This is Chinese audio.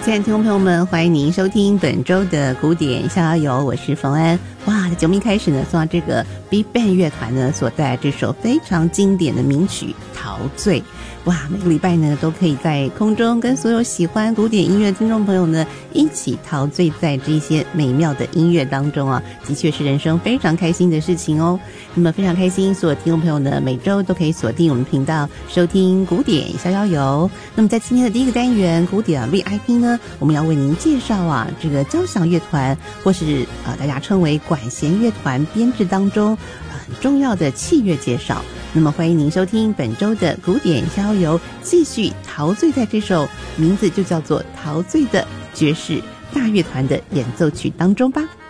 亲爱的听众朋友们，欢迎您收听本周的古典逍遥游，我是冯安。哇，节目一开始呢，送到这个 BigBang 乐团呢所带来这首非常经典的名曲《陶醉》。哇，每个礼拜呢都可以在空中跟所有喜欢古典音乐的听众朋友呢一起陶醉在这些美妙的音乐当中啊，的确是人生非常开心的事情哦。那么非常开心，所有听众朋友呢每周都可以锁定我们频道收听古典逍遥游。那么在今天的第一个单元古典 VIP 呢，我们要为您介绍啊这个交响乐团或是大家称为管弦乐团编制当中很重要的器乐介绍。那么欢迎您收听本周的古典逍遥游，继续陶醉在这首名字就叫做《陶醉》的爵士大乐团的演奏曲当中吧。